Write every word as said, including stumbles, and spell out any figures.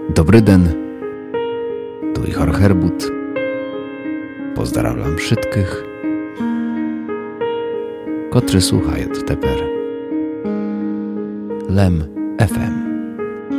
Dobry den, tu Ichor Herbut. Pozdrawiam wszystkich, kotrzy słuchają teper Lem F M.